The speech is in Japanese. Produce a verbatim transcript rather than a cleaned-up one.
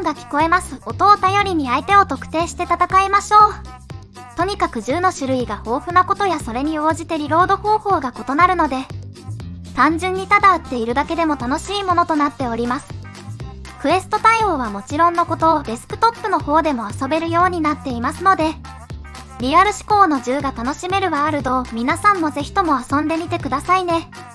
が聞こえます音を頼りに相手を特定して戦いましょう。とにかく銃の種類が豊富なことやそれに応じてリロード方法が異なるので、単純にただ撃っているだけでも楽しいものとなっております。クエスト対応はもちろんのことをデスクトップの方でも遊べるようになっていますので、リアル思考の銃が楽しめるワールドを皆さんもぜひとも遊んでみてくださいね。